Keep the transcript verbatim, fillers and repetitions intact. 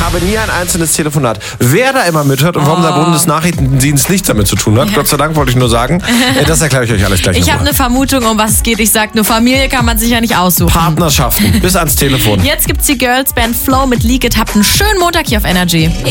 habe nie ein einzelnes Telefonat. Wer da immer mithört und warum Oh. der Bundesnachrichtendienst nichts damit zu tun hat, ja. Gott sei Dank wollte ich nur sagen, äh, das erkläre ich euch alles gleich Ich habe nochmal. eine Vermutung, um was es geht. Ich sag nur, Familie kann man sich ja nicht aussuchen. Partnerschaften, bis ans Telefon. Jetzt gibt's die Girls Band Flow mit Leak It. Habt einen schönen Montag hier auf Energy.